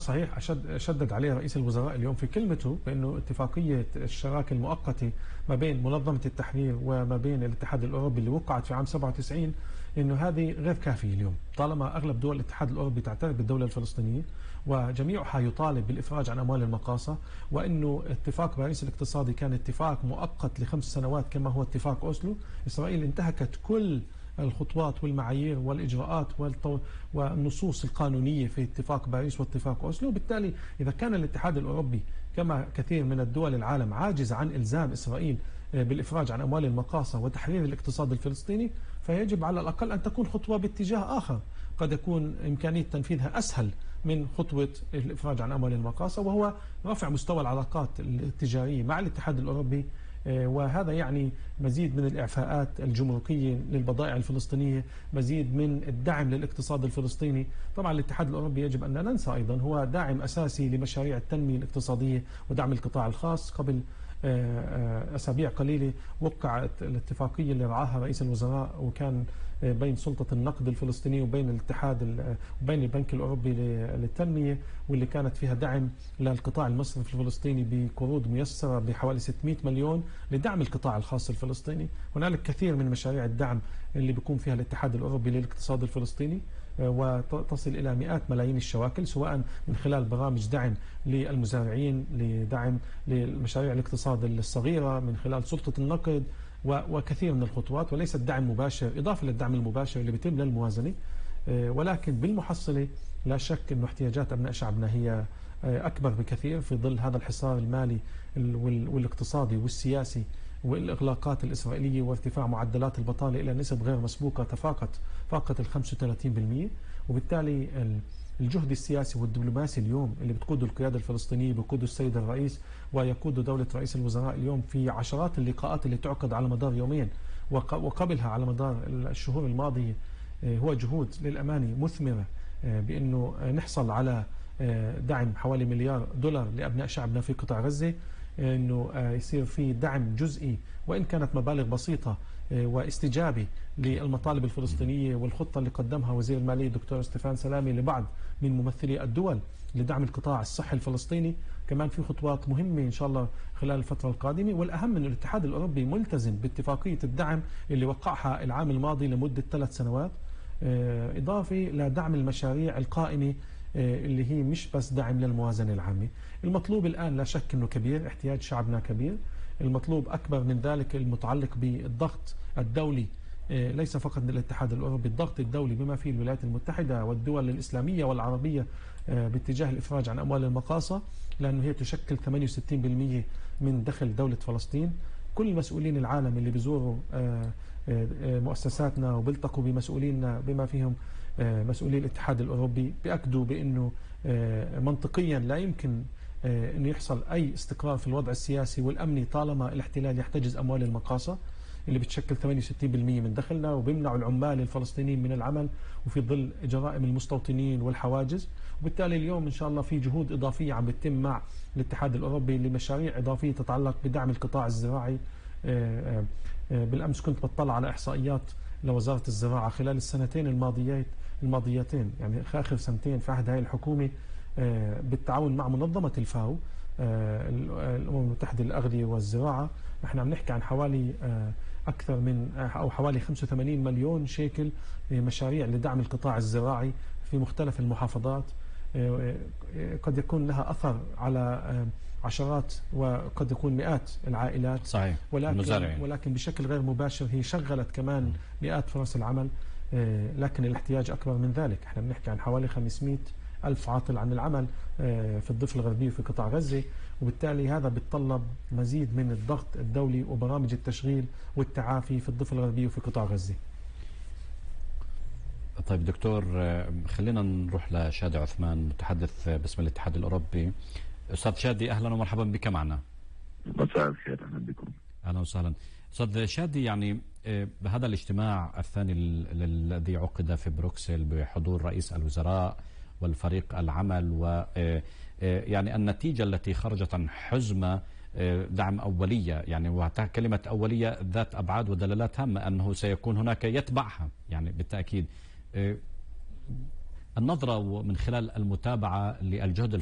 صحيح. شدد عليه رئيس الوزراء اليوم في كلمته بأنه اتفاقية الشراكة المؤقتة ما بين منظمة التحرير وما بين الاتحاد الأوروبي اللي وقعت في عام 97 أنه هذه غير كافية اليوم، طالما أغلب دول الاتحاد الأوروبي تعترف بالدولة الفلسطينية وجميعها يطالب بالإفراج عن أموال المقاصة، وأنه اتفاق باريس الاقتصادي كان اتفاق مؤقت ل5 سنوات كما هو اتفاق أوسلو. إسرائيل انتهكت كل الخطوات والمعايير والإجراءات والنصوص القانونية في اتفاق باريس واتفاق أوسلو. وبالتالي إذا كان الاتحاد الأوروبي كما كثير من الدول العالم عاجز عن إلزام إسرائيل بالإفراج عن أموال المقاصة وتحرير الاقتصاد الفلسطيني، فيجب على الأقل أن تكون خطوة باتجاه آخر قد يكون إمكانية تنفيذها أسهل من خطوة الإفراج عن أموال المقاصة، وهو رفع مستوى العلاقات التجارية مع الاتحاد الأوروبي. وهذا يعني مزيد من الإعفاءات الجمركية للبضائع الفلسطينية، مزيد من الدعم للاقتصاد الفلسطيني. طبعا الاتحاد الأوروبي يجب أن لا ننسى أيضا هو داعم أساسي لمشاريع التنمية الاقتصادية ودعم القطاع الخاص. قبل أسابيع قليلة وقعت الاتفاقية اللي رعاها رئيس الوزراء، وكان بين سلطة النقد الفلسطيني وبين وبين البنك الأوروبي للتنمية، واللي كانت فيها دعم للقطاع المصرفي الفلسطيني بقروض ميسرة بحوالي 600 مليون لدعم القطاع الخاص الفلسطيني. هنالك كثير من مشاريع الدعم اللي بيقوم فيها الاتحاد الأوروبي للاقتصاد الفلسطيني، وتصل إلى مئات ملايين الشواكل، سواء من خلال برامج دعم للمزارعين، لدعم للمشاريع الاقتصاد الصغيرة من خلال سلطة النقد، وكثير من الخطوات، وليس الدعم مباشر إضافة للدعم المباشر اللي بيتم للموازنة. ولكن بالمحصلة لا شك أن احتياجات أبناء شعبنا هي أكبر بكثير في ظل هذا الحصار المالي والاقتصادي والسياسي والإغلاقات الإسرائيلية وارتفاع معدلات البطالة إلى نسب غير مسبوقة فاقت 35%. وبالتالي الجهد السياسي والدبلوماسي اليوم اللي بتقوده القيادة الفلسطينية، بيقوده السيد الرئيس ويقوده دولة رئيس الوزراء اليوم في عشرات اللقاءات اللي تعقد على مدار يومين وقبلها على مدار الشهور الماضية، هو جهود للأمانة مثمرة بأنه نحصل على دعم حوالي $1 مليار لأبناء شعبنا في قطاع غزة، أنه يصير في دعم جزئي وإن كانت مبالغ بسيطة واستجابة للمطالب الفلسطينية والخطة اللي قدمها وزير المالية الدكتور ستيفان سلامي لبعض من ممثلي الدول لدعم القطاع الصحي الفلسطيني. كمان في خطوات مهمة إن شاء الله خلال الفترة القادمة، والأهم أن الاتحاد الأوروبي ملتزم باتفاقية الدعم اللي وقعها العام الماضي لمدة 3 سنوات، إضافة لدعم المشاريع القائمة اللي هي مش بس دعم للموازنة العامة. المطلوب الآن لا شك أنه كبير، احتياج شعبنا كبير. المطلوب أكبر من ذلك المتعلق بالضغط الدولي، ليس فقط من الاتحاد الأوروبي، الضغط الدولي بما فيه الولايات المتحدة والدول الإسلامية والعربية باتجاه الإفراج عن أموال المقاصة، لأنه هي تشكل 68% من دخل دولة فلسطين. كل مسؤولين العالم اللي بيزوروا مؤسساتنا وبيلتقوا بمسؤولينا بما فيهم مسؤولي الاتحاد الأوروبي بيأكدوا بأنه منطقيا لا يمكن أن يحصل أي استقرار في الوضع السياسي والأمني طالما الاحتلال يحتجز أموال المقاصة اللي بتشكل 68% من دخلنا، وبيمنعوا العمال الفلسطينيين من العمل وفي ظل جرائم المستوطنين والحواجز. وبالتالي اليوم إن شاء الله في جهود إضافية عم بتتم مع الاتحاد الأوروبي لمشاريع إضافية تتعلق بدعم القطاع الزراعي. بالأمس كنت بطلع على إحصائيات لوزارة الزراعة خلال السنتين الماضيتين، يعني آخر سنتين في عهد هاي الحكومة بالتعاون مع منظمة الفاو الأمم المتحدة للأغذية والزراعة، نحن عم نحكي عن حوالي أكثر من أو حوالي 85 مليون شيكل مشاريع لدعم القطاع الزراعي في مختلف المحافظات. قد يكون لها أثر على عشرات وقد يكون مئات العائلات. صحيح. ولكن بشكل غير مباشر هي شغلت كمان مئات فرص العمل. لكن الاحتياج أكبر من ذلك، احنا بنحكي عن حوالي 500 ألف عاطل عن العمل في الضفة الغربية وفي قطاع غزة، وبالتالي هذا بيتطلب مزيد من الضغط الدولي وبرامج التشغيل والتعافي في الضفة الغربية وفي قطاع غزة. طيب دكتور، خلينا نروح لشادي عثمان متحدث باسم الاتحاد الأوروبي. أستاذ شادي أهلا ومرحبا بك معنا. مساء الخير، أهلا بكم. أهلا وسهلا. أستاذ شادي، يعني بهذا الاجتماع الثاني الذي عقد في بروكسل بحضور رئيس الوزراء والفريق العمل، و يعني النتيجة التي خرجت عن حزمة دعم أولية، يعني وكلمة أولية ذات أبعاد ودلالات هامة أنه سيكون هناك يتبعها يعني بالتأكيد. النظرة من خلال المتابعة للجهد